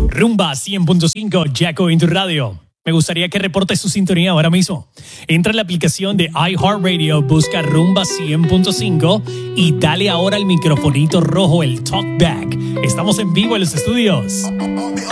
Rumba 100.5, Jacko en tu radio. Me gustaría que reportes su sintonía ahora mismo. Entra en la aplicación de iHeartRadio, busca Rumba 100.5 y dale ahora al microfonito rojo, el talkback. Estamos en vivo en los estudios.